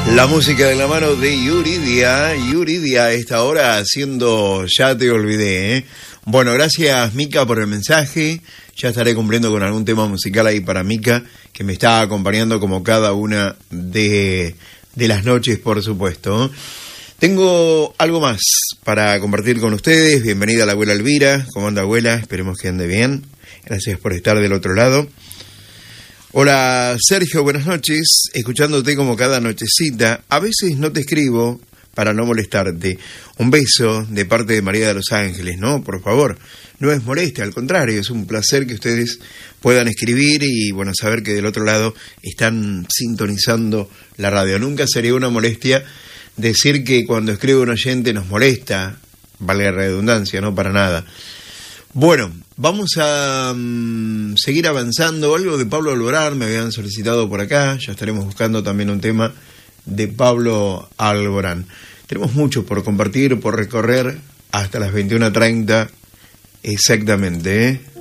La música de la mano de Yuridia a esta hora haciendo Ya te olvidé, ¿eh? Bueno, gracias Mica por el mensaje. Ya estaré cumpliendo con algún tema musical ahí para Mica, que me está acompañando como cada una de las noches, por supuesto. Tengo algo más para compartir con ustedes. Bienvenida a la abuela Elvira. ¿Cómo anda, abuela? Esperemos que ande bien. Gracias por estar del otro lado. Hola Sergio, buenas noches, escuchándote como cada nochecita. A veces no te escribo para no molestarte. Un beso de parte de María de los Ángeles, ¿no? Por favor, no es molestia, al contrario, es un placer que ustedes puedan escribir y, bueno, saber que del otro lado están sintonizando la radio. Nunca sería una molestia decir que cuando escribe un oyente nos molesta, valga la redundancia, no para nada. Bueno, vamos a seguir avanzando. Algo de Pablo Alborán me habían solicitado por acá. Ya estaremos buscando también un tema de Pablo Alborán. Tenemos mucho por compartir, por recorrer hasta las 21:30 exactamente, ¿eh?